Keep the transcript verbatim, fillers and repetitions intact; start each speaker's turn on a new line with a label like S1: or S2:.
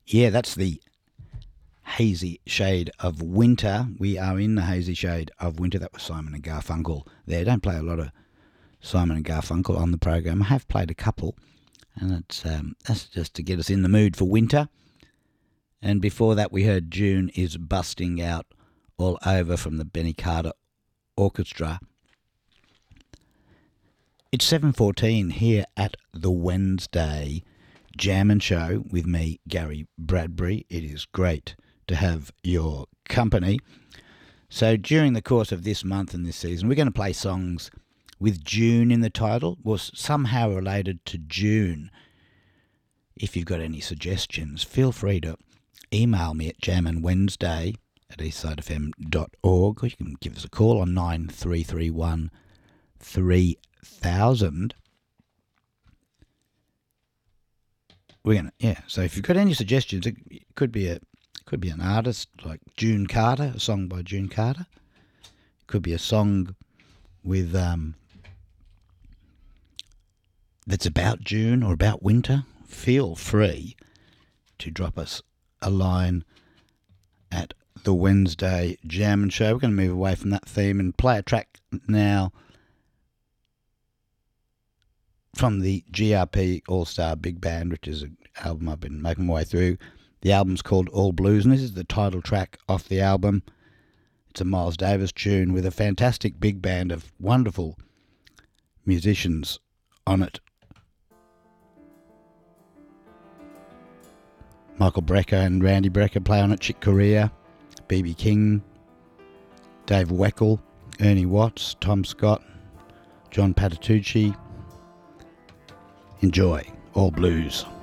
S1: Yeah, that's the hazy shade of winter. We are in the hazy shade of winter. That was Simon and Garfunkel there. Don't play a lot of Simon and Garfunkel on the program. I have played a couple, and it's um, that's just to get us in the mood for winter. And before that, we heard June is Busting Out All Over from the Benny Carter Orchestra. It's seven fourteen here at the Wednesday Jam and Show with me, Gary Bradbury. It is great to have your company. So during the course of this month and this season, we're going to play songs with June in the title, or somehow related to June. If you've got any suggestions, feel free to email me at jamandwednesday at eastside f m dot org, or you can give us a call on nine three three one three thousand. We're gonna yeah. So if you've got any suggestions, it could be a could be an artist like June Carter, a song by June Carter. It could be a song with um that's about June or about winter. Feel free to drop us a line at the Wednesday Jam and Show. We're going to move away from that theme and play a track now from the G R P All-Star Big Band, which is an album I've been making my way through. The album's called All Blues, and this is the title track off the album. It's a Miles Davis tune with a fantastic big band of wonderful musicians on it. Michael Brecker and Randy Brecker play on it, Chick Corea, B B King, Dave Weckl, Ernie Watts, Tom Scott, John Patitucci. Enjoy All Blues.